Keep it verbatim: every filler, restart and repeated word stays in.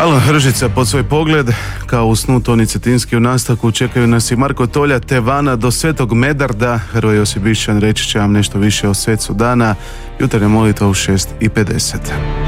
Alon Hržica pod svoj pogled, kao u snu Toni Cetinski u nastavku, čekaju nas i Marko Tolja te Vana do Svetog Medarda. Hrvoje Josip Bišćan reći će vam nešto više o svecu dana. Jutarnja molitva u šest i pedeset.